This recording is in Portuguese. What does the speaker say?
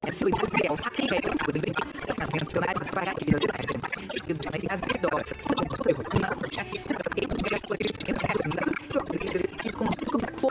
seu ideal, a clínica é tudo bem. Essa funcionária para a vida da gente. Os pedidos de eficácia de dor. O rotina, o chefe, o